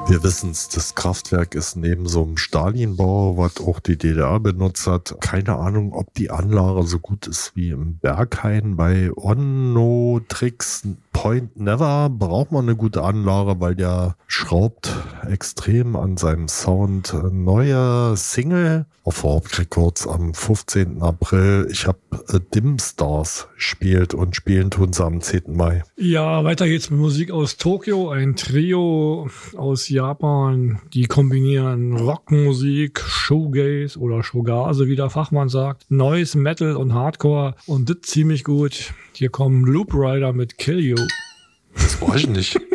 Wir wissen es, das Kraftwerk ist neben so einem Stalinbau, was auch die DDR benutzt hat. Keine Ahnung, ob die Anlage so gut ist wie im Berghain. Bei Onno Tricks Point Never braucht man eine gute Anlage, weil der schraubt extrem an seinem Sound. Neue Single auf Warp Records am 15. April. Ich habe Dim Stars gespielt und spielen tun sie am 10. Mai. Ja, weiter geht's mit Musik aus Tokio. Ein Trio aus Japan, die kombinieren Rockmusik, Shoegaze oder Shogaze, wie der Fachmann sagt, Noise, Metal und Hardcore und das ziemlich gut. Hier kommen Loop Rider mit Kill You. Das weiß ich nicht.